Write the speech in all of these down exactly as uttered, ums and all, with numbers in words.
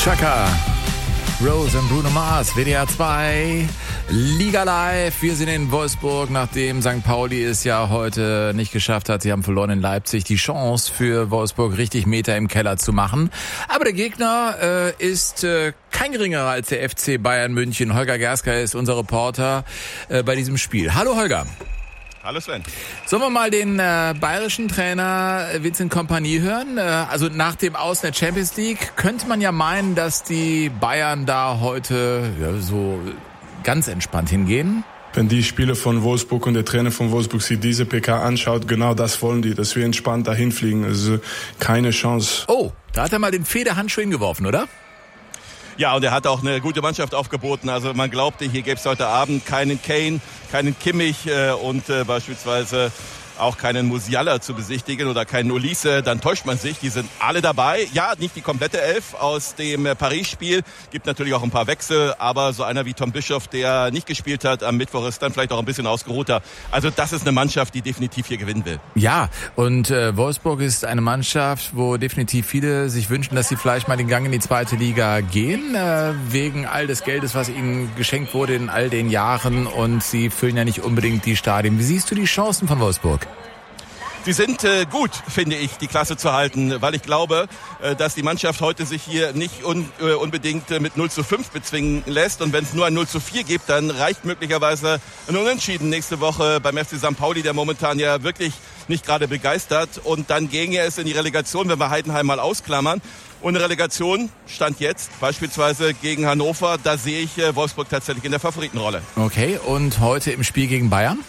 Chaka, Rose und Bruno Mars, W D R zwei, Liga Live. Wir sind in Wolfsburg, nachdem Sankt Pauli es ja heute nicht geschafft hat. Sie haben verloren in Leipzig. Die Chance für Wolfsburg, richtig Meter im Keller zu machen. Aber der Gegner äh, ist äh, kein geringerer als der F C Bayern München. Holger Gerska ist unser Reporter äh, bei diesem Spiel. Hallo Holger. Hallo Sven. Sollen wir mal den äh, bayerischen Trainer Vincent Kompany hören? Äh, also nach dem Aus der Champions League könnte man ja meinen, dass die Bayern da heute ja, so ganz entspannt hingehen. Wenn die Spieler von Wolfsburg und der Trainer von Wolfsburg sich diese P K anschaut, genau das wollen die, dass wir entspannt dahin fliegen. Also keine Chance. Oh, da hat er mal den Federhandschuh hingeworfen, oder? Ja, und er hat auch eine gute Mannschaft aufgeboten. Also man glaubte, hier gäbe es heute Abend keinen Kane, keinen Kimmich äh, und äh, beispielsweise auch keinen Musiala zu besichtigen oder keinen Olise, dann täuscht man sich. Die sind alle dabei. Ja, nicht die komplette Elf aus dem äh, Paris-Spiel. Gibt natürlich auch ein paar Wechsel, aber so einer wie Tom Bischoff, der nicht gespielt hat am Mittwoch, ist dann vielleicht auch ein bisschen ausgeruhter. Also das ist eine Mannschaft, die definitiv hier gewinnen will. Ja, und äh, Wolfsburg ist eine Mannschaft, wo definitiv viele sich wünschen, dass sie vielleicht mal den Gang in die zweite Liga gehen, äh, wegen all des Geldes, was ihnen geschenkt wurde in all den Jahren, und sie füllen ja nicht unbedingt die Stadien. Wie siehst du die Chancen von Wolfsburg? Sie sind äh, gut, finde ich, die Klasse zu halten, weil ich glaube, äh, dass die Mannschaft heute sich hier nicht un, äh, unbedingt äh, mit null zu fünf bezwingen lässt. Und wenn es nur ein null zu vier gibt, dann reicht möglicherweise ein Unentschieden nächste Woche beim F C Sankt Pauli, der momentan ja wirklich nicht gerade begeistert. Und dann ginge es in die Relegation, wenn wir Heidenheim mal ausklammern. Und eine Relegation stand jetzt beispielsweise gegen Hannover. Da sehe ich äh, Wolfsburg tatsächlich in der Favoritenrolle. Okay, und heute im Spiel gegen Bayern?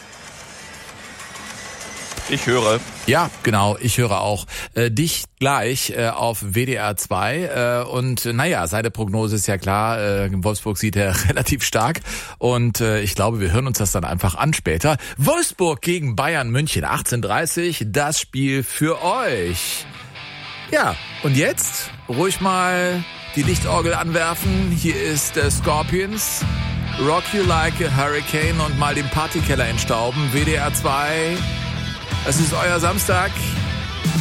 Ich höre. Ja, genau, ich höre auch. Äh, dich gleich äh, auf W D R zwei. Äh, und äh, naja, seine Prognose ist ja klar. Äh, Wolfsburg sieht er relativ stark. Und äh, ich glaube, wir hören uns das dann einfach an später. Wolfsburg gegen Bayern München, achtzehn Uhr dreißig. Das Spiel für euch. Ja, und jetzt ruhig mal die Lichtorgel anwerfen. Hier ist äh, Scorpions. Rock You Like a Hurricane und mal den Partykeller entstauben. W D R zwei. Es ist euer Samstag.